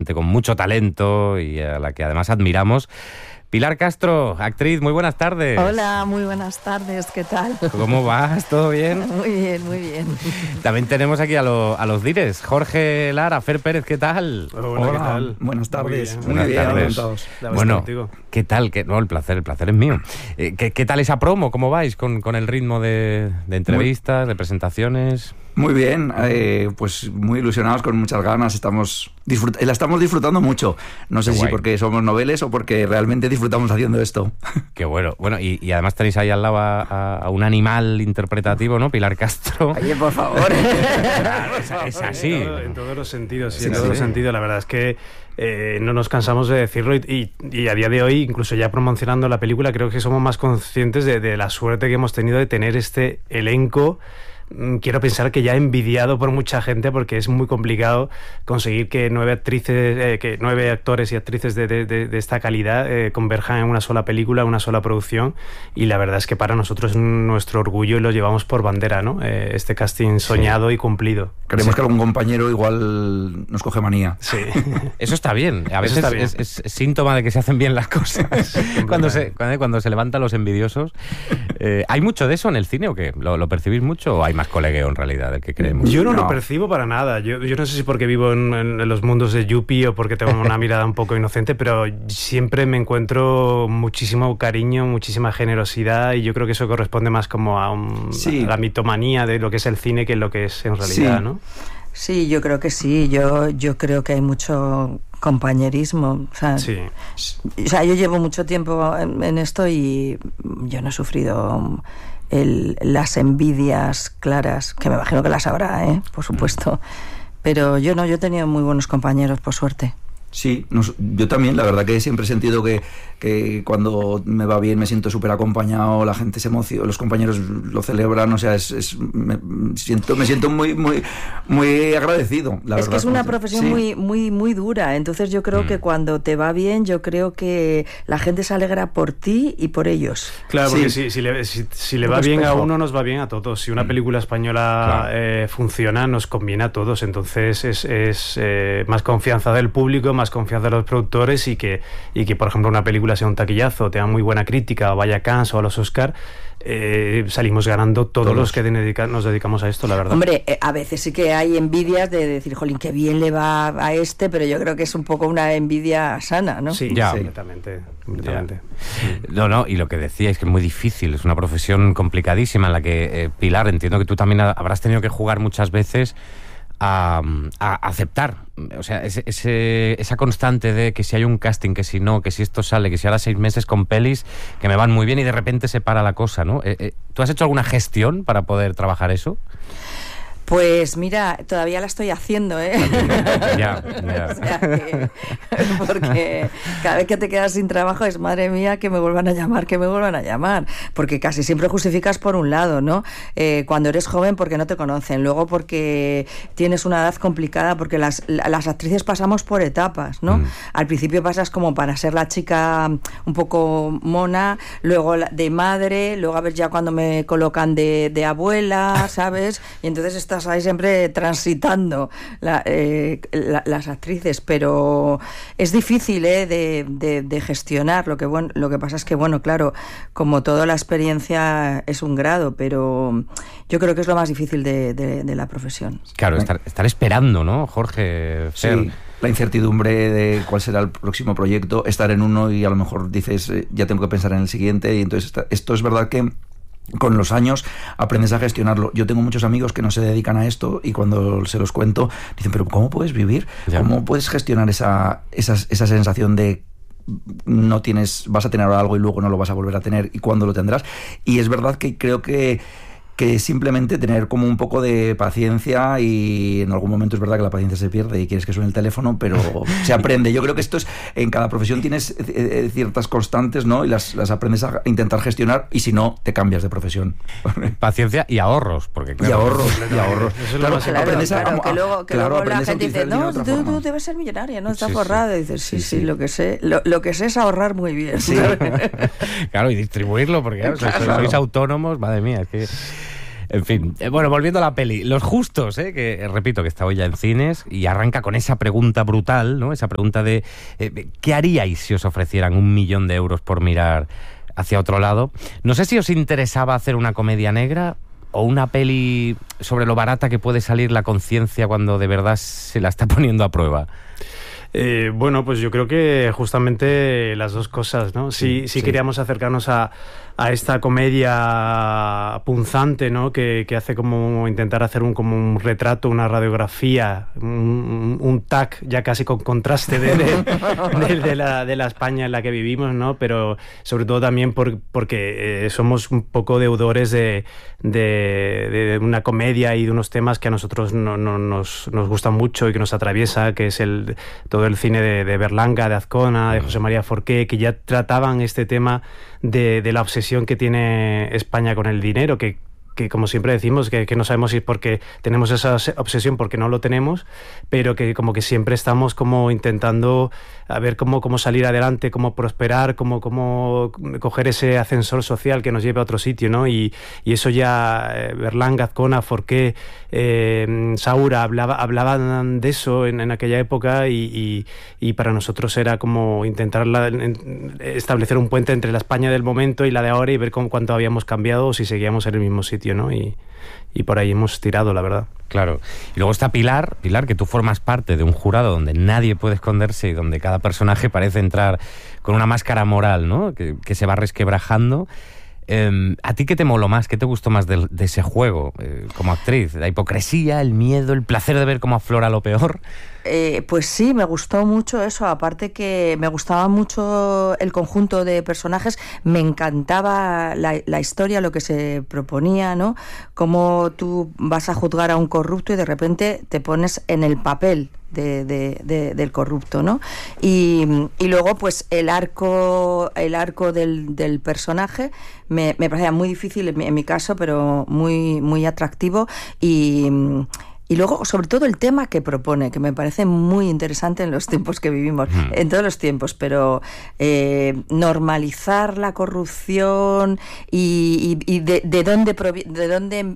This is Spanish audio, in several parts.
gente con mucho talento y a la que además admiramos. Pilar Castro, actriz, muy buenas tardes. Hola, muy buenas tardes, ¿qué tal? ¿Cómo vas? ¿Todo bien? Muy bien, muy bien. También tenemos aquí a los Dires, Jorge Lara, Fer Pérez, ¿qué tal? Hola, ¿qué tal? Buenas tardes. Muy bien, encantados. Bueno, ¿qué tal? No, el placer es mío. ¿Qué tal esa promo? ¿Cómo vais con el ritmo de entrevistas, de presentaciones? Muy bien, pues muy ilusionados, con muchas ganas, la estamos disfrutando mucho. No sé si porque somos noveles o porque realmente disfrutamos haciendo esto. Qué bueno. Bueno, y además tenéis ahí al lado a un animal interpretativo, ¿no? Pilar Castro. Oye, por favor. Es así. En todos los sentidos, sí, en todos los sentidos. La verdad es que no nos cansamos de decirlo y a día de hoy, incluso ya promocionando la película, creo que somos más conscientes de la suerte que hemos tenido de tener este elenco. Quiero pensar que ya envidiado por mucha gente, porque es muy complicado conseguir que 9 actores y actrices de esta calidad converjan en una sola película, una sola producción, y la verdad es que para nosotros es nuestro orgullo y lo llevamos por bandera, ¿no? Este casting soñado y cumplido. Creemos que algún compañero igual nos coge manía. Sí. Eso está bien. A veces es síntoma de que se hacen bien las cosas. cuando se levantan los envidiosos. ¿Hay mucho de eso en el cine o qué? ¿Lo percibís mucho o hay más colegueo en realidad del que creemos? Yo no lo percibo para nada. Yo no sé si porque vivo en los mundos de Yuppie o porque tengo una mirada un poco inocente, pero siempre me encuentro muchísimo cariño, muchísima generosidad, y yo creo que eso corresponde más como a la mitomanía de lo que es el cine que lo que es en realidad, ¿no? Sí, yo creo que sí. Yo creo que hay mucho compañerismo. O sea, yo llevo mucho tiempo en esto y yo no he sufrido las envidias claras, que me imagino que las habrá, por supuesto. Pero yo he tenido muy buenos compañeros, por suerte. Sí, yo también, la verdad que siempre he sentido que cuando me va bien me siento súper acompañado, la gente se emociona, los compañeros lo celebran, o sea, me siento muy, muy, muy agradecido, la verdad. Es que es una profesión muy, muy, muy dura, entonces yo creo que cuando te va bien, yo creo que la gente se alegra por ti y por ellos. Claro, porque si le va bien a uno, nos va bien a todos. Si una película española funciona, nos conviene a todos, entonces es más confianza del público, más confianza de los productores, y que por ejemplo una película sea un taquillazo, tenga muy buena crítica, o vaya a Cannes o a los Oscar, salimos ganando todos los que nos dedicamos a esto, la verdad. Hombre, a veces sí que hay envidias de decir, jolín, qué bien le va a este, pero yo creo que es un poco una envidia sana, ¿no? Sí, completamente. No, y lo que decíais, que es muy difícil, es una profesión complicadísima en la que, Pilar, entiendo que tú también habrás tenido que jugar muchas veces a aceptar, o sea, esa constante de que si hay un casting, que si no, que si esto sale, que si ahora 6 meses con pelis que me van muy bien y de repente se para la cosa, ¿no? ¿Tú has hecho alguna gestión para poder trabajar eso? Pues mira, todavía la estoy haciendo, Ya. O sea porque cada vez que te quedas sin trabajo es, madre mía, que me vuelvan a llamar, porque casi siempre justificas por un lado, ¿no? Cuando eres joven porque no te conocen, luego porque tienes una edad complicada, porque las actrices pasamos por etapas, ¿no? Al principio pasas como para ser la chica un poco mona, luego de madre, luego a ver ya cuando me colocan de abuela, ¿sabes? Y entonces estás ahí siempre transitando las actrices, pero es difícil de gestionar. Lo que pasa es que, bueno, claro, como toda la experiencia es un grado, pero yo creo que es lo más difícil de la profesión. Claro, estar esperando, ¿no, Jorge? Sí. La incertidumbre de cuál será el próximo proyecto, estar en uno y a lo mejor dices, ya tengo que pensar en el siguiente, y entonces esto es verdad que con los años aprendes a gestionarlo. Yo tengo muchos amigos que no se dedican a esto y cuando se los cuento dicen, pero ¿cómo puedes vivir? ¿Cómo puedes gestionar esa sensación de vas a tener algo y luego no lo vas a volver a tener, y cuándo lo tendrás? Y es verdad que creo que simplemente tener como un poco de paciencia, y en algún momento es verdad que la paciencia se pierde y quieres que suene el teléfono, pero se aprende. Yo creo que esto en cada profesión tienes ciertas constantes, ¿no? Y las aprendes a intentar gestionar, y si no, te cambias de profesión. Paciencia y ahorros, porque claro, y ahorros. Que luego la gente dice, no, tú debes ser millonaria, ¿no? Estás forrado. Y dices, sí, lo que sé. Lo que sé es ahorrar muy bien. Sí. Claro, y distribuirlo, porque sois autónomos, madre mía, es que... En fin, bueno, volviendo a la peli, Los Justos, que repito que está hoy ya en cines y arranca con esa pregunta brutal, ¿no? Esa pregunta de ¿qué haríais si os ofrecieran 1 millón de euros por mirar hacia otro lado? No sé si os interesaba hacer una comedia negra o una peli sobre lo barata que puede salir la conciencia cuando de verdad se la está poniendo a prueba. Bueno, pues yo creo que justamente las dos cosas, ¿no? Sí. Queríamos acercarnos a esta comedia punzante, ¿no? Que hace como intentar hacer como un retrato, una radiografía, un tag ya casi con contraste de la España en la que vivimos, ¿no? Pero sobre todo también porque somos un poco deudores de una comedia y de unos temas que a nosotros nos gustan mucho y que nos atraviesa, que es todo el cine de Berlanga, de Azcona, de José María Forqué, que ya trataban este tema de la obsesión que tiene España con el dinero, que como siempre decimos, que no sabemos si es porque tenemos esa obsesión, porque no lo tenemos, pero que como que siempre estamos como intentando a ver cómo salir adelante, cómo prosperar, cómo coger ese ascensor social que nos lleve a otro sitio, ¿no? Y eso ya Berlanga, Azcona, Forqué, Saura hablaban de eso en aquella época y para nosotros era como intentar establecer un puente entre la España del momento y la de ahora y ver cuánto habíamos cambiado o si seguíamos en el mismo sitio, ¿no? Y por ahí hemos tirado, la verdad. Claro. Y luego está Pilar, que tú formas parte de un jurado donde nadie puede esconderse y donde cada personaje parece entrar con una máscara moral, ¿no? Que se va resquebrajando. ¿A ti qué te moló más? ¿Qué te gustó más de ese juego como actriz? ¿La hipocresía, el miedo, el placer de ver cómo aflora lo peor? Pues sí, me gustó mucho eso, aparte que me gustaba mucho el conjunto de personajes, me encantaba la historia, lo que se proponía, ¿no? Cómo tú vas a juzgar a un corrupto y de repente te pones en el papel del corrupto, ¿no? Y luego pues el arco del personaje me parecía muy difícil en mi caso, pero muy, muy atractivo y luego, sobre todo, el tema que propone, que me parece muy interesante en los tiempos que vivimos, en todos los tiempos, pero normalizar la corrupción y de dónde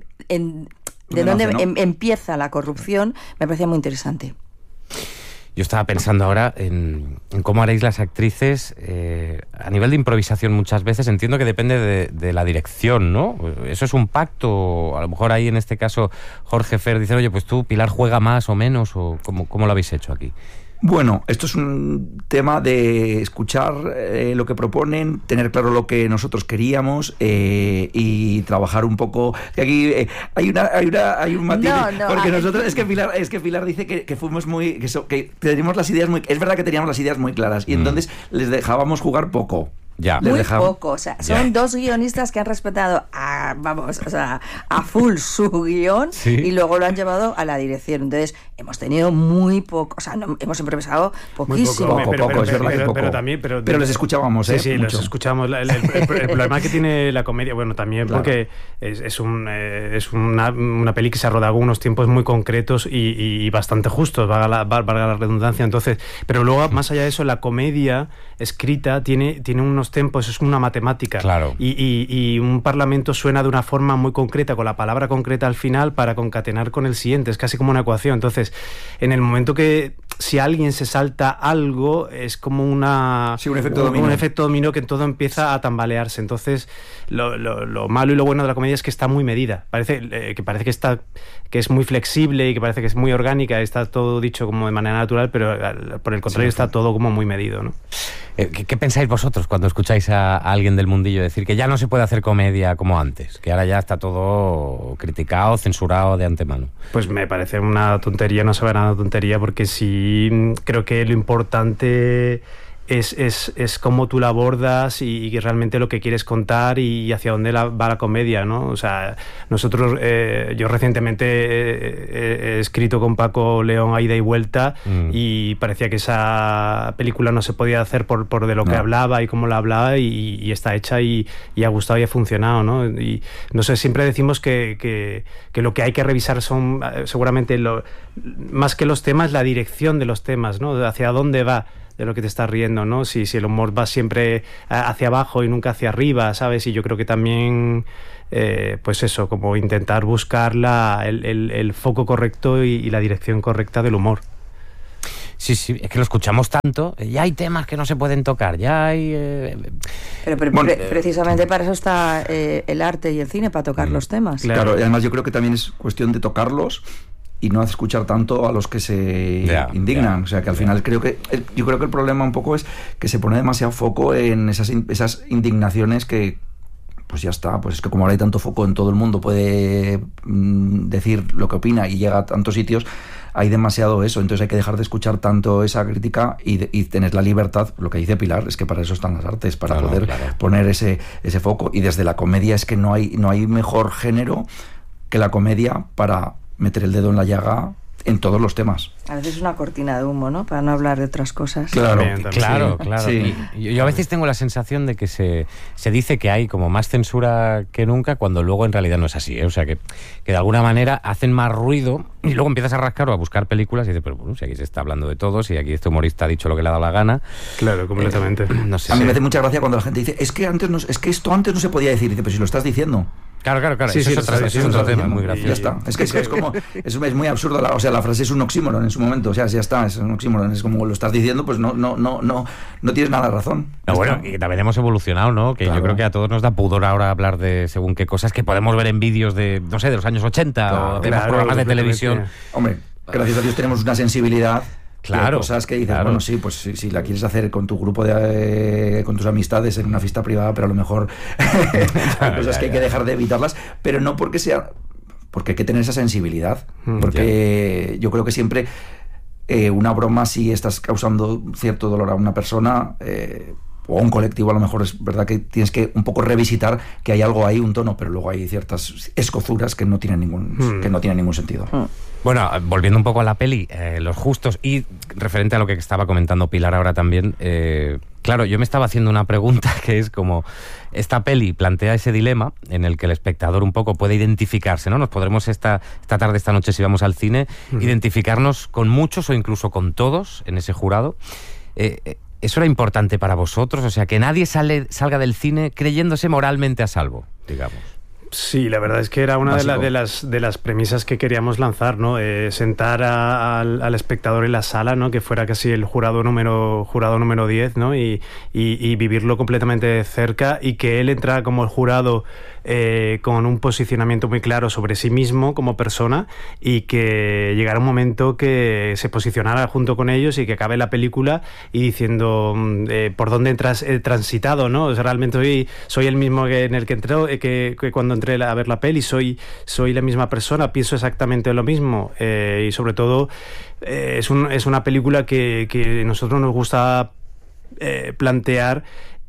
empieza la corrupción, me parecía muy interesante. Yo estaba pensando ahora en cómo haréis las actrices a nivel de improvisación muchas veces. Entiendo que depende de la dirección, ¿no? Eso es un pacto. A lo mejor ahí en este caso Jorge Fer dice, oye, pues tú, Pilar, juega más o menos, o ¿cómo lo habéis hecho aquí? Bueno, esto es un tema de escuchar lo que proponen, tener claro lo que nosotros queríamos y trabajar un poco. Aquí hay un matiz, porque nosotros es que Pilar dice que fuimos que teníamos las ideas muy. Es verdad que teníamos las ideas muy claras y entonces les dejábamos jugar poco. Muy poco, o sea, son dos guionistas que han respetado a full su guión y luego lo han llevado a la dirección. Entonces, hemos tenido muy poco, o sea, hemos improvisado poquísimo. Poco, es verdad que poco. Pero les escuchábamos, Sí, los escuchamos. El problema que tiene la comedia, bueno, también porque es una peli que se ha rodado en unos tiempos muy concretos y bastante justos, valga la redundancia. Entonces, pero luego, más allá de eso, la comedia escrita tiene unos tiempos, es una matemática. Claro. Y un parlamento suena de una forma muy concreta, con la palabra concreta al final, para concatenar con el siguiente. Es casi como una ecuación. Entonces, en el momento que si alguien se salta algo, es como un efecto dominó que todo empieza a tambalearse. Entonces, lo malo y lo bueno de la comedia es que está muy medida. Parece que es muy flexible y que parece que es muy orgánica, está todo dicho como de manera natural, pero por el contrario está todo como muy medido, ¿no? ¿Qué pensáis vosotros cuando escucháis a alguien del mundillo decir que ya no se puede hacer comedia como antes, que ahora ya está todo criticado, censurado de antemano? Pues me parece una tontería, no sabe nada de tontería, porque sí creo que lo importante es cómo tú la abordas y realmente lo que quieres contar y hacia dónde va la comedia, ¿no? O sea, nosotros, yo recientemente he escrito con Paco León a Ida y Vuelta y parecía que esa película no se podía hacer por de lo que hablaba y cómo la hablaba y está hecha y ha gustado y ha funcionado, ¿no? Y no sé, siempre decimos que lo que hay que revisar son seguramente más que los temas, la dirección de los temas, ¿no? Hacia dónde va te estás riendo, ¿no? Si el humor va siempre hacia abajo y nunca hacia arriba, ¿sabes? Y yo creo que también, pues eso, como intentar buscar el foco correcto y la dirección correcta del humor. Sí, es que lo escuchamos tanto, ya hay temas que no se pueden tocar, ya hay... Pero precisamente para eso está el arte y el cine, para tocar los temas. Claro, y además yo creo que también es cuestión de tocarlos y no escuchar tanto a los que se indignan. O sea, que al final yo creo que el problema un poco es que se pone demasiado foco en esas indignaciones que... Pues ya está, pues es que como ahora hay tanto foco en todo el mundo, puede decir lo que opina y llega a tantos sitios, hay demasiado eso, entonces hay que dejar de escuchar tanto esa crítica y tener la libertad. Lo que dice Pilar es que para eso están las artes, para poder poner ese foco, y desde la comedia es que no hay mejor género que la comedia para meter el dedo en la llaga en todos los temas. A veces es una cortina de humo, ¿no? Para no hablar de otras cosas. Claro. Sí. Y yo a veces tengo la sensación de que se dice que hay como más censura que nunca, cuando luego en realidad no es así, ¿eh? O sea, que de alguna manera hacen más ruido y luego empiezas a rascar o a buscar películas y dices, pero bueno, si aquí se está hablando de todos y aquí este humorista ha dicho lo que le ha dado la gana. Claro, completamente. No sé. A mí me hace mucha gracia cuando la gente dice, es que esto antes no se podía decir. Dice, pero si lo estás diciendo. Claro. Sí, eso es otro tema, muy gracioso. Ya está. Es que es como... Es muy absurdo. O sea, la frase es un oxímoron en su momento. O sea, ya está, es un oxímoron. Es como lo estás diciendo, pues no tienes nada de razón. No, bueno, y también hemos evolucionado, ¿no? Que yo creo que a todos nos da pudor ahora hablar de según qué cosas que podemos ver en vídeos de, no sé, de los años 80 o de los programas de televisión. Hombre, gracias a Dios tenemos una sensibilad. Claro, cosas que dices, bueno, sí, pues si la quieres hacer con tu grupo con tus amistades en una fiesta privada, pero a lo mejor hay cosas que hay que dejar de evitarlas, pero no porque hay que tener esa sensibilidad, porque yo creo que siempre una broma, si estás causando cierto dolor a una persona o a un colectivo, a lo mejor es verdad que tienes que un poco revisitar que hay algo ahí, un tono, pero luego hay ciertas escozuras que no tienen ningún sentido. Bueno, volviendo un poco a la peli, Los Justos, y referente a lo que estaba comentando Pilar ahora también, claro, yo me estaba haciendo una pregunta que es como, esta peli plantea ese dilema en el que el espectador un poco puede identificarse, ¿no? Nos podremos esta tarde, esta noche, si vamos al cine, identificarnos con muchos o incluso con todos en ese jurado. ¿Eso era importante para vosotros? O sea, que nadie salga del cine creyéndose moralmente a salvo, digamos. Sí, la verdad es que era una de las premisas que queríamos lanzar, ¿no? Sentar al espectador en la sala, ¿no? Que fuera casi el jurado número 10, ¿no? Y vivirlo completamente de cerca, y que él entrara como el jurado con un posicionamiento muy claro sobre sí mismo como persona, y que llegara un momento que se posicionara junto con ellos y que acabe la película y diciendo por dónde he transitado, ¿no? O sea, realmente soy el mismo en el que entró, que cuando entré a ver la peli, soy la misma persona, pienso exactamente lo mismo, y sobre todo es una película que nosotros nos gusta plantear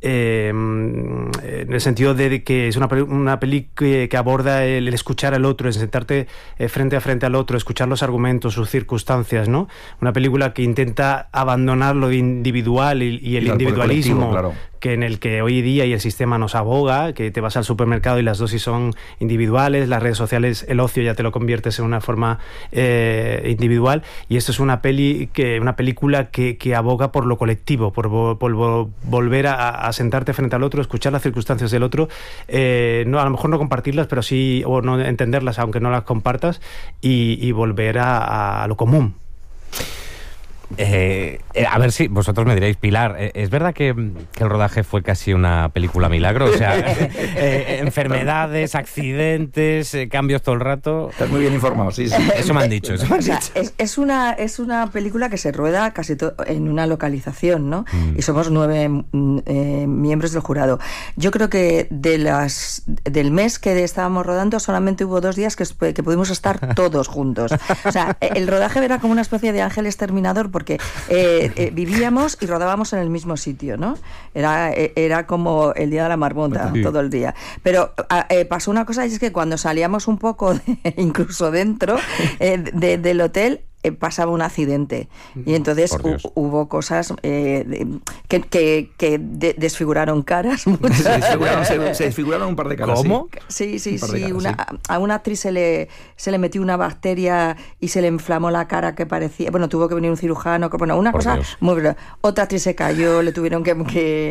en el sentido de que es una peli que aborda el escuchar al otro, el sentarte frente a frente al otro, escuchar los argumentos, sus circunstancias, ¿no? Una película que intenta abandonar lo individual y el individualismo, claro, que en el que hoy día y el sistema nos aboga, que te vas al supermercado y las dosis son individuales, las redes sociales, el ocio ya te lo conviertes en una forma individual, y esto es una película que aboga por lo colectivo, por volver a sentarte frente al otro, escuchar las circunstancias del otro, no, a lo mejor no compartirlas, pero sí, o no entenderlas aunque no las compartas, y volver a lo común. A ver si vosotros me diréis, Pilar, ¿es verdad que el rodaje fue casi una película milagro? O sea, enfermedades, accidentes, cambios todo el rato. Estás muy bien informado, sí. Eso me han dicho. O sea, es una película que se rueda casi en una localización, ¿no? Y somos 9 miembros del jurado. Yo creo que del mes que estábamos rodando solamente hubo 2 días que pudimos estar todos juntos. O sea, el rodaje era como una especie de Ángeles Terminador, porque vivíamos y rodábamos en el mismo sitio, ¿no? Era como el día de la marmota, todo el día. Pero pasó una cosa, y es que cuando salíamos un poco, incluso dentro del hotel, pasaba un accidente y entonces hubo cosas que desfiguraron caras. Se desfiguraron un par de caras. ¿Cómo? Sí. A una actriz se le metió una bacteria y se le inflamó la cara que parecía... Bueno, tuvo que venir un cirujano. Bueno, una cosa muy grave. Otra actriz se cayó, le tuvieron que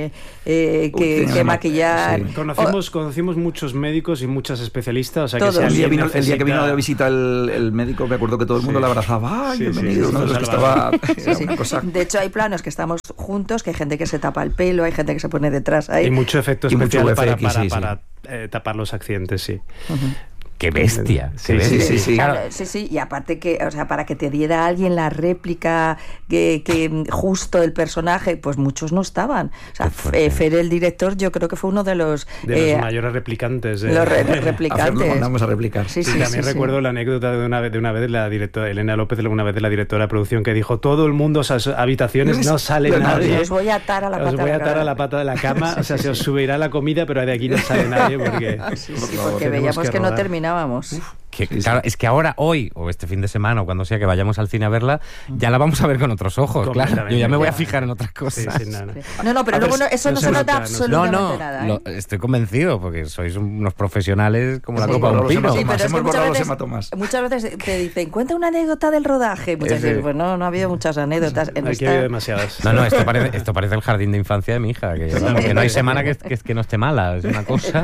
maquillar. Sí. Conocimos muchos médicos y muchas especialistas. O sea, todos. Que el día que vino de visita el médico, me acuerdo que todo el mundo le abrazaba. ¡Ay, bienvenido! Uno de los que estaba... Una cosa... De hecho, hay planos que estamos juntos, que hay gente que se tapa el pelo, hay gente que se pone detrás. Hay mucho efecto especial para tapar los accidentes, sí. ¡Qué bestia! Sí. Claro, sí. Y aparte que, o sea, para que te diera alguien la réplica que justo del personaje, pues muchos no estaban. O sea, Fer, el director, yo creo que fue uno de los mayores replicantes. Los replicantes. Lo mandamos a replicar. Sí, también recuerdo la anécdota de una vez la directora Elena López, una vez de la directora de producción, que dijo: todo el mundo, o sea, habitaciones no sale nadie. Os voy a atar a la pata de la cama, o sea, se os subirá la comida, pero de aquí no sale nadie porque porque veíamos que no terminábamos. Claro, es que ahora, hoy, o este fin de semana, o cuando sea que vayamos al cine a verla, ya la vamos a ver con otros ojos, claro. Yo ya me voy a fijar en otras cosas. No, pero luego eso no se nota absolutamente nada. Estoy convencido, porque sois unos profesionales como la copa de un pino. Sí, pero muchas veces te dicen, cuenta una anécdota del rodaje. Muchas veces, pues no ha habido muchas anécdotas. Aquí ha habido demasiadas. Esto parece el jardín de infancia de mi hija, que no hay semana que no esté mala, es una cosa...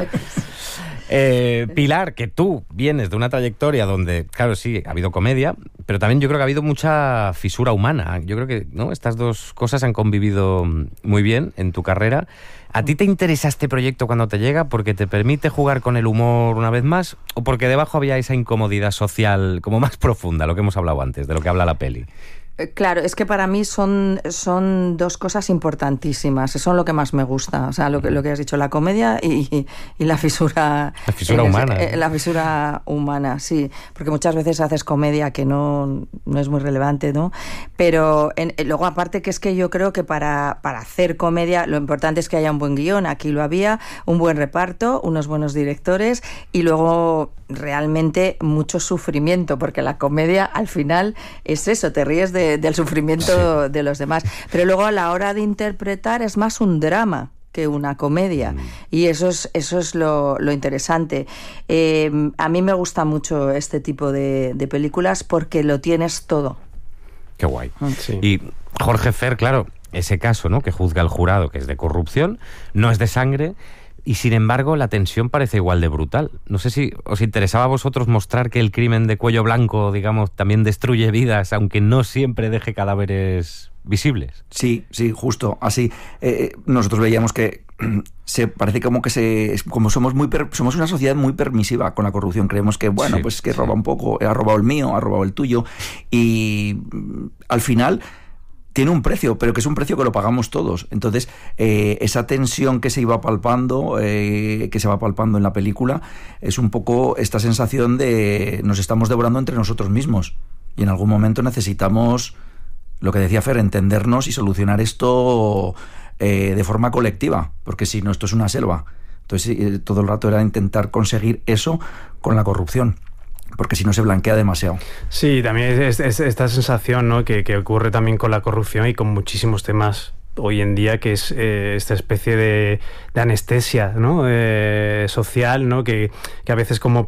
Pilar, que tú vienes de una trayectoria donde, claro, sí, ha habido comedia, pero también yo creo que ha habido mucha fisura humana. Yo creo que estas dos cosas han convivido muy bien en tu carrera. ¿A ti te interesa este proyecto cuando te llega porque te permite jugar con el humor una vez más o porque debajo había esa incomodidad social como más profunda, lo que hemos hablado antes, de lo que habla la peli? Claro, es que para mí son dos cosas importantísimas, son lo que más me gusta, o sea, lo que has dicho, la comedia y la fisura... La fisura humana. La fisura humana, sí, porque muchas veces haces comedia que no es muy relevante, ¿no? Pero luego aparte que es que yo creo que para hacer comedia lo importante es que haya un buen guión, aquí lo había, un buen reparto, unos buenos directores y luego realmente mucho sufrimiento, porque la comedia al final es eso, te ríes del sufrimiento de los demás, pero luego a la hora de interpretar es más un drama que una comedia y eso es lo interesante. A mí me gusta mucho este tipo de películas porque lo tienes todo. Qué guay. Y Jorge Fer, claro, ese caso, ¿no?, que juzga el jurado, que es de corrupción, no es de sangre. Y sin embargo, la tensión parece igual de brutal. No sé si os interesaba a vosotros mostrar que el crimen de cuello blanco, digamos, también destruye vidas, aunque no siempre deje cadáveres visibles. Sí, justo, así. Nosotros veíamos que parece como que somos una sociedad muy permisiva con la corrupción. Creemos que, pues que roba un poco, ha robado el mío, ha robado el tuyo. Y al final... tiene un precio, pero que es un precio que lo pagamos todos. Entonces, esa tensión que se iba palpando, que se va palpando en la película, es un poco esta sensación de nos estamos devorando entre nosotros mismos. Y en algún momento necesitamos, lo que decía Fer, entendernos y solucionar esto de forma colectiva, porque si no, esto es una selva. Entonces, todo el rato era intentar conseguir eso con la corrupción, porque si no se blanquea demasiado. Sí, también es esta sensación, ¿no?, que ocurre también con la corrupción y con muchísimos temas hoy en día, que es esta especie de anestesia, ¿no?, social, ¿no?, que a veces como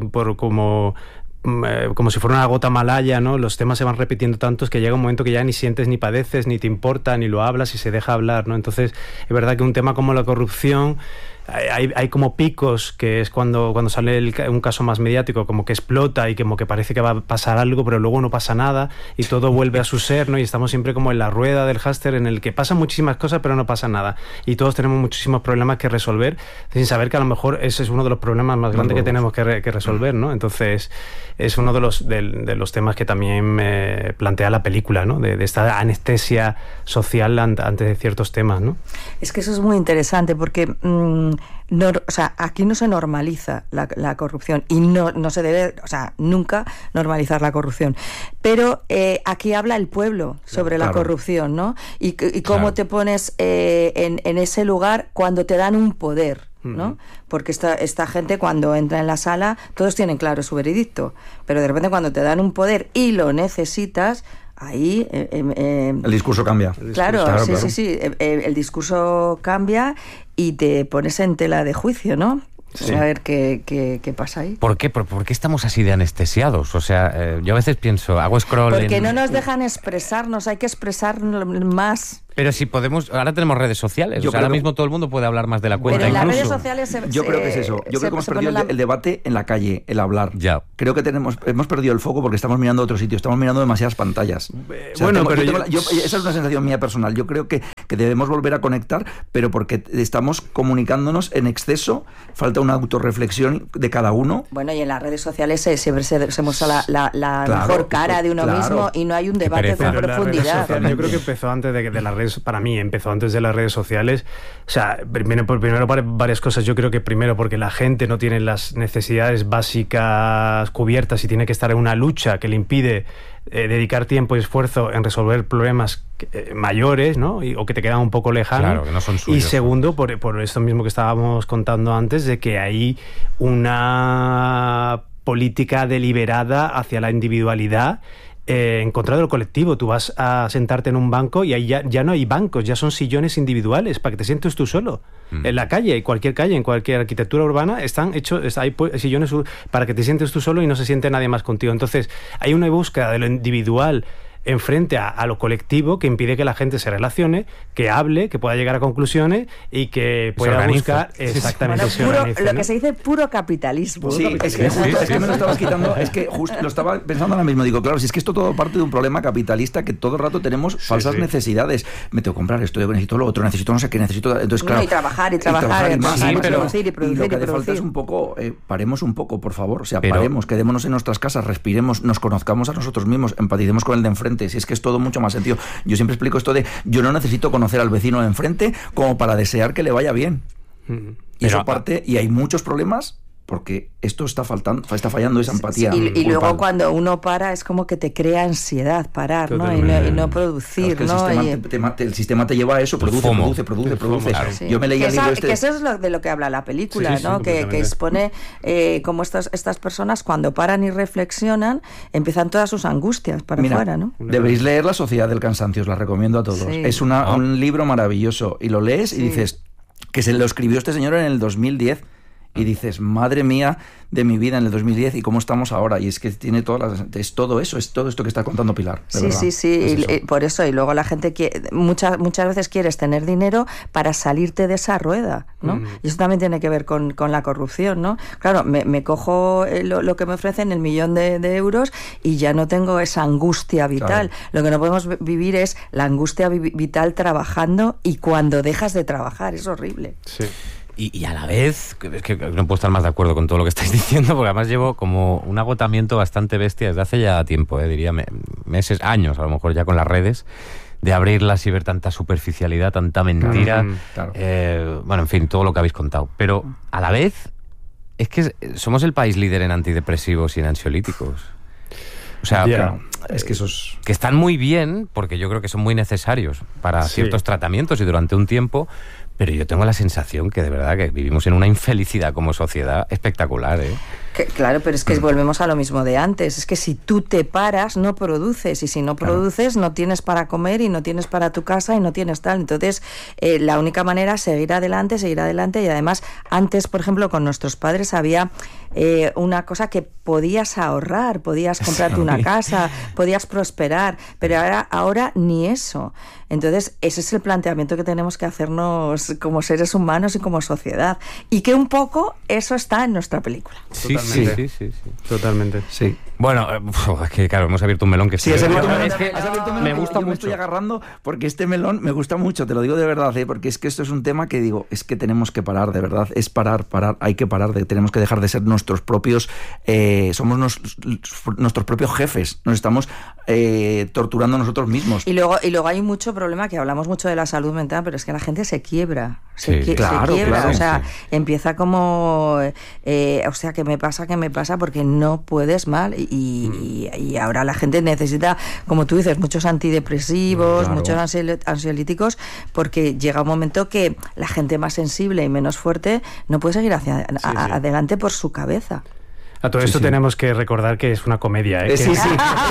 como si fuera una gota malaya, ¿no?, los temas se van repitiendo tantos que llega un momento que ya ni sientes, ni padeces, ni te importa, ni lo hablas y se deja hablar, ¿no? Entonces, es verdad que un tema como la corrupción hay como picos, que es cuando sale un caso más mediático, como que explota y como que parece que va a pasar algo, pero luego no pasa nada y todo vuelve a su ser, ¿no? Y estamos siempre como en la rueda del hámster en el que pasan muchísimas cosas pero no pasa nada y todos tenemos muchísimos problemas que resolver sin saber que a lo mejor ese es uno de los problemas más grandes que tenemos que resolver, ¿no? Entonces es uno de los temas que también plantea la película, ¿no?, de esta anestesia social ante ciertos temas, ¿no? Es que eso es muy interesante porque aquí no se normaliza la corrupción y no se debe, nunca normalizar la corrupción. Pero aquí habla el pueblo sobre la corrupción, ¿no? Y cómo te pones en ese lugar cuando te dan un poder. ¿no? Porque esta gente cuando entra en la sala, todos tienen claro su veredicto, pero de repente cuando te dan un poder y lo necesitas, ahí... el discurso cambia. Claro. Sí. El discurso cambia y te pones en tela de juicio, ¿no? Sí. A ver qué pasa ahí. ¿Por qué estamos así de anestesiados? O sea, yo a veces pienso, hago scroll... Porque no nos dejan expresarnos, hay que expresar más. Pero si podemos, ahora tenemos redes sociales, ahora mismo todo el mundo puede hablar más de la cuenta. Pero en incluso. las redes sociales yo creo que es eso. Yo creo que hemos perdido el debate en la calle, el hablar. Ya. Creo que hemos perdido el foco porque estamos mirando a otro sitio, estamos mirando demasiadas pantallas. Esa es una sensación mía personal. Yo creo que debemos volver a conectar, pero porque estamos comunicándonos en exceso, falta una autorreflexión de cada uno. Bueno, y en las redes sociales siempre se muestra la mejor cara de uno mismo y no hay un debate con profundidad. Yo creo que empezó antes de las redes, para mí empezó antes de las redes sociales. O sea, primero varias cosas. Yo creo que primero porque la gente no tiene las necesidades básicas cubiertas y tiene que estar en una lucha que le impide dedicar tiempo y esfuerzo en resolver problemas mayores, ¿no? O que te quedan un poco lejanos. Claro, que no son suyos. Y segundo, por esto mismo que estábamos contando antes, de que hay una política deliberada hacia la individualidad en contra de lo colectivo. Tú vas a sentarte en un banco y ahí ya no hay bancos, ya son sillones individuales para que te sientes tú solo. En la calle, en cualquier arquitectura urbana están hechos, hay sillones para que te sientes tú solo y no se siente nadie más contigo. Entonces hay una búsqueda de lo individual enfrente a lo colectivo que impide que la gente se relacione, que hable, que pueda llegar a conclusiones y que pueda buscar exactamente lo que se dice puro capitalismo. Sí, es que me lo estabas quitando, es que justo lo estaba pensando ahora mismo, digo, claro, si es que esto todo parte de un problema capitalista que todo el rato tenemos falsas necesidades. Me tengo que comprar esto, yo necesito lo otro, necesito no sé qué, necesito... Entonces, claro, y trabajar y producir y producir. Y lo que hace falta es un poco, paremos un poco, por favor, o sea, paremos, quedémonos en nuestras casas, respiremos, nos conozcamos a nosotros mismos, empaticemos con el de enfrente. Si es que es todo mucho más sencillo. Yo siempre explico esto de yo no necesito conocer al vecino de enfrente como para desear que le vaya bien. Y eso parte, y hay muchos problemas porque esto está fallando esa empatía. Y luego cuando uno para es como que te crea ansiedad parar, ¿no? Y no producir, claro, es que ¿no? el sistema te lleva a eso, produce. Claro. Sí. Yo me leí el libro que eso es de lo que habla la película, ¿no? Que expone cómo estas personas cuando paran y reflexionan empiezan todas sus angustias para afuera, ¿no? Debéis leer La Sociedad del Cansancio, os la recomiendo a todos. Sí. Es un libro maravilloso y lo lees y dices que se lo escribió este señor en el 2010. Y dices, madre mía de mi vida en el 2010 y cómo estamos ahora. Y es que tiene es todo eso, es todo esto que está contando Pilar. Sí. Y por eso, y luego la gente muchas veces quieres tener dinero para salirte de esa rueda, ¿no? Y eso también tiene que ver con la corrupción, ¿no? Claro, me cojo lo que me ofrecen, el 1.000.000 de euros, y ya no tengo esa angustia vital. Claro. Lo que no podemos vivir es la angustia vital trabajando, y cuando dejas de trabajar es horrible. Sí. Y a la vez, es que no puedo estar más de acuerdo con todo lo que estáis diciendo, porque además llevo como un agotamiento bastante bestia desde hace ya tiempo, diría meses, años a lo mejor ya con las redes, de abrirlas y ver tanta superficialidad, tanta mentira, bueno, en fin, todo lo que habéis contado. Pero a la vez, es que somos el país líder en antidepresivos y en ansiolíticos. O sea, es que esos que están muy bien, porque yo creo que son muy necesarios para ciertos tratamientos y durante un tiempo. Pero yo tengo la sensación que de verdad que vivimos en una infelicidad como sociedad espectacular, ¿eh? Claro, pero es que volvemos a lo mismo de antes. Es que si tú te paras, no produces. Y si no produces, no tienes para comer y no tienes para tu casa y no tienes tal. Entonces, la única manera es seguir adelante. Y además, antes, por ejemplo, con nuestros padres había una cosa que podías ahorrar, podías comprarte una casa, podías prosperar. Pero ahora ni eso. Entonces, ese es el planteamiento que tenemos que hacernos como seres humanos y como sociedad. Y que un poco eso está en nuestra película. Sí. Totalmente. Sí. Bueno, es que claro, hemos abierto un melón que has abierto un melón me gusta mucho. Me estoy agarrando porque este melón me gusta mucho, te lo digo de verdad, porque es que esto es un tema que digo, es que tenemos que parar, de verdad, es parar, hay que parar, tenemos que dejar de ser nuestros propios, somos nuestros propios jefes, nos estamos torturando nosotros mismos. Y luego hay mucho problema, que hablamos mucho de la salud mental, pero es que la gente se quiebra. Se quiebra, claro, o sea, sí. empieza como, o sea, ¿qué me pasa? Porque no puedes mal y ahora la gente necesita, como tú dices, muchos antidepresivos, Claro. muchos ansiolíticos, porque llega un momento que la gente más sensible y menos fuerte no puede seguir adelante por su cabeza. A todo esto tenemos que recordar que es una comedia, ¿eh? Sí, sí.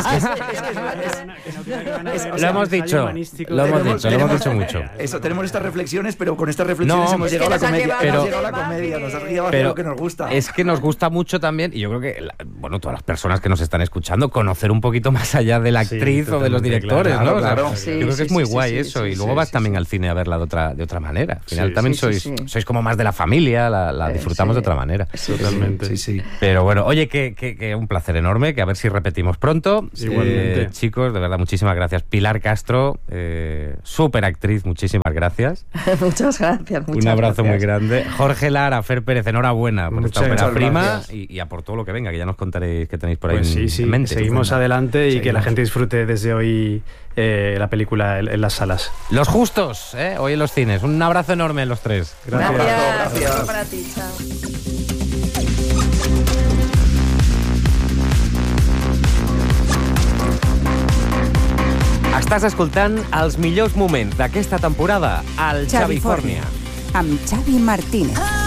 Lo hemos dicho mucho. Eso, tenemos estas reflexiones, pero con estas reflexiones No, hemos es llegado a la que nos ha comedia. llevado Hemos a llegado a la debate. comedia, nos has llevado a hacer Pero lo que nos gusta. es que nos gusta mucho también, y yo creo que, bueno, todas las personas que nos están escuchando, conocer un poquito más allá de la Sí, actriz o de los totalmente, directores, claro, ¿no? O sea, claro. yo Sí, creo que sí, es muy sí, guay sí, eso, sí, y sí, luego sí, vas sí, también sí. al cine a verla de otra manera. Al final Sí, también sí, sí, sois, sí. sois como más de la familia, la disfrutamos Sí. de otra manera. Totalmente. Sí, sí. Pero bueno, oye, que un placer enorme, que a ver si repetimos pronto. Igualmente. Chicos, de verdad, muchísimas gracias. Pilar Castro, súper actriz, muchísimas gracias. Muchas gracias. Un abrazo muy grande. Jorge Lara, Fer Pérez, enhorabuena por esta Muchas ópera prima gracias. y a por todo lo que venga, que ya nos contaréis que tenéis por ahí Pues sí, en mente. seguimos adelante y que la Seguimos. gente disfrute desde hoy la película en las salas. Los justos, hoy en los cines. Un abrazo enorme los tres. Gracias. Gracias. Gracias. Para ti, chao. Estàs escoltant els millors moments d'aquesta temporada al Xavi Xavi Fórnia. Amb Xavi Martínez.